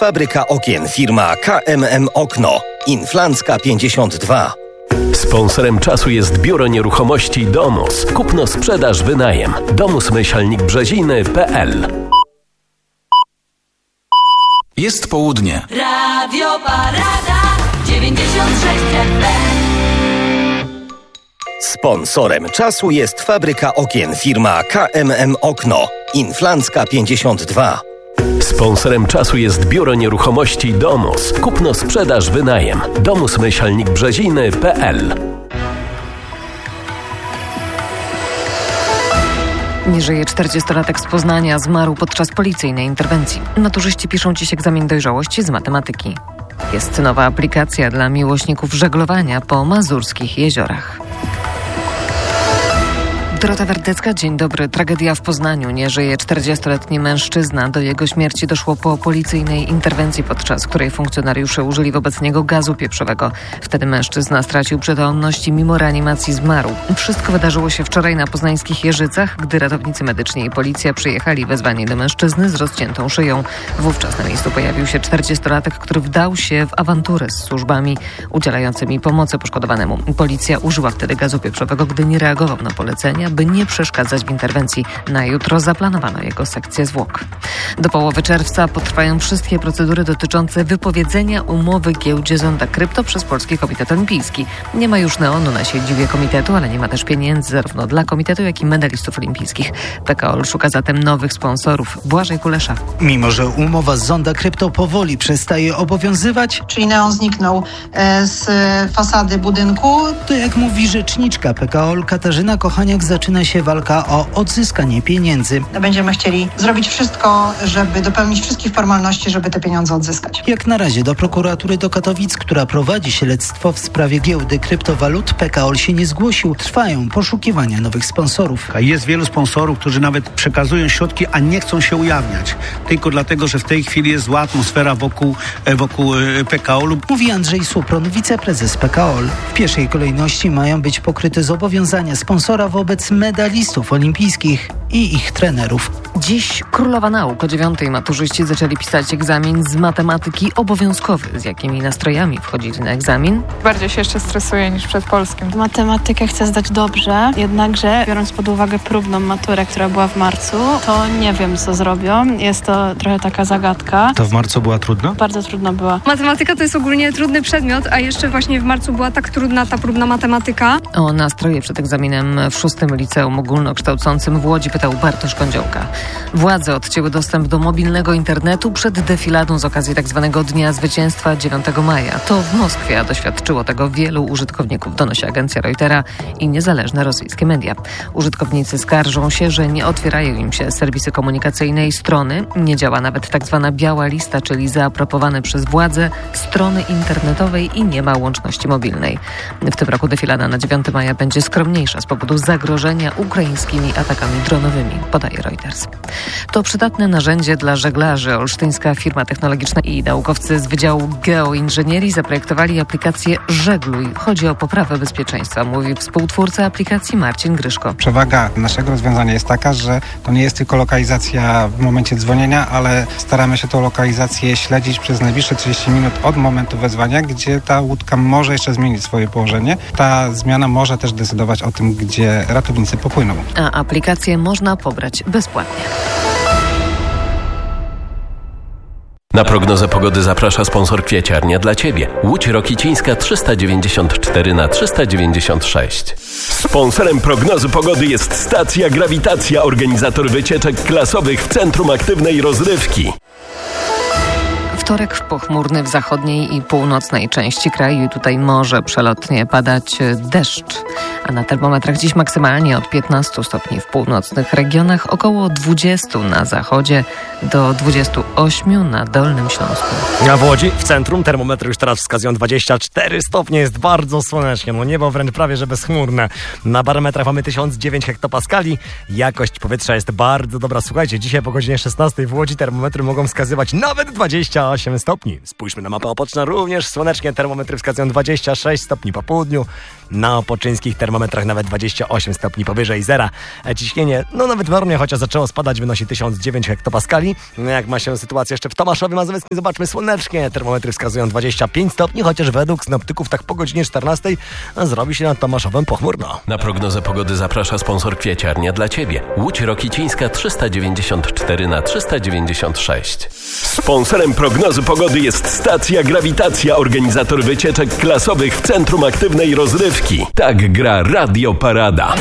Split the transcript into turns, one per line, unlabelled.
Fabryka okien, firma KMM Okno. Inflancka 52.
Sponsorem czasu jest Biuro Nieruchomości Domus. Kupno, sprzedaż, wynajem. Domus-Brzeziny.pl.
Jest południe.
Radio Parada 96 FM.
Sponsorem czasu jest Fabryka okien, firma KMM Okno. Inflancka 52.
Sponsorem czasu jest Biuro Nieruchomości Domus. Kupno, sprzedaż, wynajem. Domus-Brzeziny.pl.
Nie żyje 40-latek z Poznania, zmarł podczas policyjnej interwencji. Maturzyści piszą dziś egzamin dojrzałości z matematyki. Jest nowa aplikacja dla miłośników żeglowania po mazurskich jeziorach. Dorota Werdecka, dzień dobry. Tragedia w Poznaniu. Nie żyje 40-letni mężczyzna. Do jego śmierci doszło po policyjnej interwencji, podczas której funkcjonariusze użyli wobec niego gazu pieprzowego. Wtedy mężczyzna stracił przytomność i mimo reanimacji zmarł. Wszystko wydarzyło się wczoraj na poznańskich Jeżycach, gdy ratownicy medyczni i policja przyjechali wezwani do mężczyzny z rozciętą szyją. Wówczas na miejscu pojawił się 40-latek, który wdał się w awanturę z służbami udzielającymi pomocy poszkodowanemu. Policja użyła wtedy gazu pieprzowego, gdy nie reagował na polecenia, by nie przeszkadzać w interwencji. Na jutro zaplanowano jego sekcję zwłok. Do połowy czerwca potrwają wszystkie procedury dotyczące wypowiedzenia umowy giełdzie Zonda Krypto przez Polski Komitet Olimpijski. Nie ma już neonu na siedzibie komitetu, ale nie ma też pieniędzy zarówno dla komitetu, jak i medalistów olimpijskich. PKOL szuka zatem nowych sponsorów. Błażej Kulesza.
Mimo że umowa z Zonda Krypto powoli przestaje obowiązywać,
czyli neon zniknął z fasady budynku,
to jak mówi rzeczniczka PKOL Katarzyna Kochaniak, zaczyna się walka o odzyskanie pieniędzy.
Będziemy chcieli zrobić wszystko, żeby dopełnić wszystkich formalności, żeby te pieniądze odzyskać.
Jak na razie do prokuratury do Katowic, która prowadzi śledztwo w sprawie giełdy kryptowalut, PKOL się nie zgłosił. Trwają poszukiwania nowych sponsorów.
Jest wielu sponsorów, którzy nawet przekazują środki, a nie chcą się ujawniać. Tylko dlatego, że w tej chwili jest zła atmosfera wokół PKOL-u.
Mówi Andrzej Supron, wiceprezes PKOL. W pierwszej kolejności mają być pokryte zobowiązania sponsora wobec medalistów olimpijskich i ich trenerów.
Dziś królowa nauk. O 9:00 maturzyści zaczęli pisać egzamin z matematyki obowiązkowy. Z jakimi nastrojami wchodzili na egzamin?
Bardziej się jeszcze stresuję niż przed polskim.
Matematykę chcę zdać dobrze, jednakże biorąc pod uwagę próbną maturę, która była w marcu, to nie wiem, co zrobią. Jest to trochę taka zagadka.
To w marcu była trudna?
Bardzo trudna była.
Matematyka to jest ogólnie trudny przedmiot, a jeszcze właśnie w marcu była tak trudna ta próbna matematyka.
O nastroje przed egzaminem w 6. Liceum Ogólnokształcącym w Łodzi pytał Bartosz Kądziołka. Władze odcięły dostęp do mobilnego internetu przed defiladą z okazji tzw. Dnia Zwycięstwa 9 maja. To w Moskwie, a doświadczyło tego wielu użytkowników, donosi agencja Reutera i niezależne rosyjskie media. Użytkownicy skarżą się, że nie otwierają im się serwisy komunikacyjne i strony. Nie działa nawet tzw. biała lista, czyli zaaprobowane przez władze strony internetowej i nie ma łączności mobilnej. W tym roku defilada na 9 maja będzie skromniejsza z powodu zagrożenia ukraińskimi atakami dronowymi, podaje Reuters. To przydatne narzędzie dla żeglarzy. Olsztyńska firma technologiczna i naukowcy z Wydziału Geoinżynierii zaprojektowali aplikację Żegluj. Chodzi o poprawę bezpieczeństwa, mówi współtwórca aplikacji Marcin Gryszko.
Przewaga naszego rozwiązania jest taka, że to nie jest tylko lokalizacja w momencie dzwonienia, ale staramy się tą lokalizację śledzić przez najbliższe 30 minut od momentu wezwania, gdzie ta łódka może jeszcze zmienić swoje położenie. Ta zmiana może też decydować o tym, gdzie ratownicy popłyną.
A aplikację można pobrać bezpłatnie.
Na prognozę pogody zaprasza sponsor Kwieciarnia dla Ciebie. Łódź Rokicińska 394/396. Sponsorem prognozy pogody jest stacja Grawitacja, organizator wycieczek klasowych w Centrum Aktywnej Rozrywki.
Wtorek pochmurny w zachodniej i północnej części kraju i tutaj może przelotnie padać deszcz. A na termometrach dziś maksymalnie od 15 stopni w północnych regionach, około 20 na zachodzie do 28 na Dolnym Śląsku.
A w Łodzi, w centrum, termometry już teraz wskazują 24 stopnie, jest bardzo słonecznie, no niebo wręcz prawie że bezchmurne. Na barometrach mamy 1009 hektopaskali, jakość powietrza jest bardzo dobra. Słuchajcie, dzisiaj po godzinie 16 w Łodzi termometry mogą wskazywać nawet 28 28 stopni. Spójrzmy na mapę Opoczna, również słonecznie, termometry wskazują 26 stopni po południu. Na opoczyńskich termometrach nawet 28 stopni powyżej zera. Ciśnienie, nawet w normie, chociaż zaczęło spadać, wynosi 1009 hektopaskali. Jak ma się sytuacja jeszcze w Tomaszowie Mazowieckim? Zobaczmy słonecznie. Termometry wskazują 25 stopni, chociaż według synoptyków tak po godzinie 14 zrobi się nad Tomaszowem pochmurno.
Na prognozę pogody zaprasza sponsor Kwieciarnia dla Ciebie. Łódź Rokicińska 394/396. Sponsorem prognozy pogody jest stacja Grawitacja, organizator wycieczek klasowych w Centrum Aktywnej Rozrywki. Tak gra Radio Parada.